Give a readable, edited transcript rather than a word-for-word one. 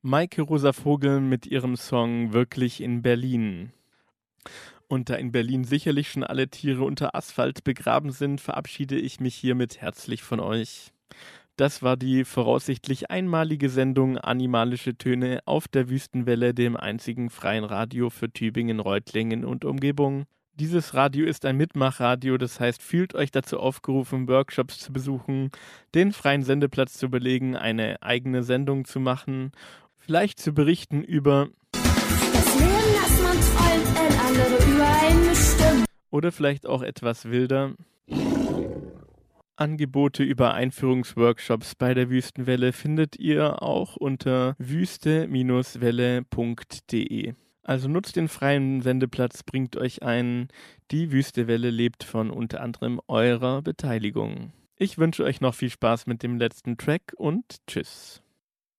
Maike Rosa Vogel mit ihrem Song Wirklich in Berlin. Und da in Berlin sicherlich schon alle Tiere unter Asphalt begraben sind, verabschiede ich mich hiermit herzlich von euch. Das war die voraussichtlich einmalige Sendung Animalische Töne auf der Wüstenwelle, dem einzigen freien Radio für Tübingen, Reutlingen und Umgebung. Dieses Radio ist ein Mitmachradio, das heißt, fühlt euch dazu aufgerufen, Workshops zu besuchen, den freien Sendeplatz zu belegen, eine eigene Sendung zu machen, vielleicht zu berichten über das Leben, das man träumt, ein andere über einen bestimmt. Oder vielleicht auch etwas wilder. Angebote über Einführungsworkshops bei der Wüstenwelle findet ihr auch unter wüste-welle.de. Also nutzt den freien Sendeplatz, bringt euch ein. Die Wüstewelle lebt von unter anderem eurer Beteiligung. Ich wünsche euch noch viel Spaß mit dem letzten Track und tschüss.